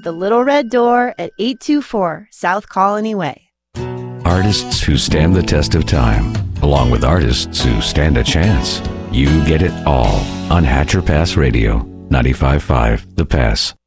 The Little Red Door at 824 South Colony Way. Artists who stand the test of time, along with artists who stand a chance. You get it all on Hatcher Pass Radio, 95.5 The Pass.